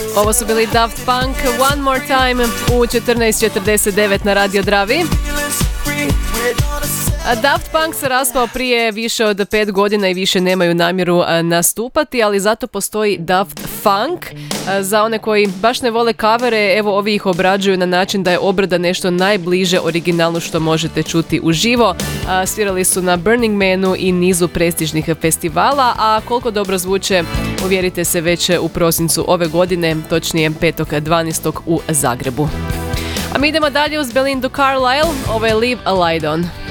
Ovo su bili Daft Punk, One More Time u 14:49 na Radio Dravi. Daft Punk se raspao prije više od 5 godina i više nemaju namjeru nastupati, ali zato postoji Daft Funk. Za one koji baš ne vole kavere, evo ovi ih obrađuju na način da je obrada nešto najbliže originalu što možete čuti uživo. Svirali su na Burning Manu i nizu prestižnih festivala, a koliko dobro zvuče uvjerite se već u prosincu ove godine, točnije 5.12. u Zagrebu. A mi idemo dalje uz Belindu Carlisle, ovo je Leave a Light On.